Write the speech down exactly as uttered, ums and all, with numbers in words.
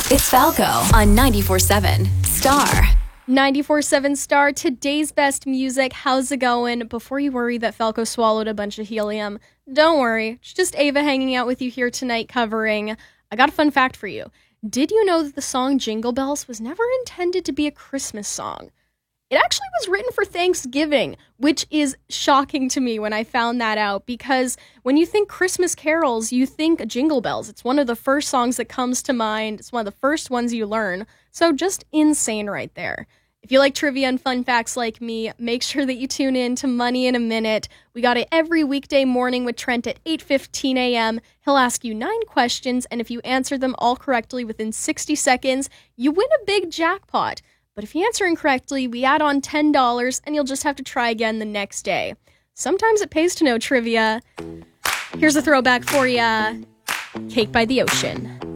It's Falco on ninety-four seven Star. ninety-four seven Star, today's best music. How's it going? Before you worry that Falco swallowed a bunch of helium, don't worry. It's just Ava hanging out with you here tonight covering. I got a fun fact for you. Did you know that the song Jingle Bells was never intended to be a Christmas song? It actually was written for Thanksgiving, which is shocking to me when I found that out, because when you think Christmas carols, you think Jingle Bells. It's one of the first songs that comes to mind. It's one of the first ones you learn. So just insane right there. If you like trivia and fun facts like me, make sure that you tune in to Money in a Minute. We got it every weekday morning with Trent at eight fifteen a.m. He'll ask you nine questions, and if you answer them all correctly within sixty seconds, you win a big jackpot. But if you answer incorrectly, we add on ten dollars, and you'll just have to try again the next day. Sometimes it pays to know trivia. Here's a throwback for ya. Cake by the Ocean.